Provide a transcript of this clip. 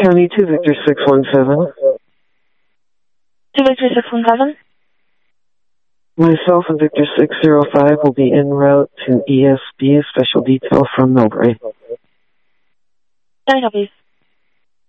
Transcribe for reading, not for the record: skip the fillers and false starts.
County 2 Victor 617. 2 Victor 617. Myself and Victor 605 will be en route to ESB, special detail from Millbrae. Can I help you?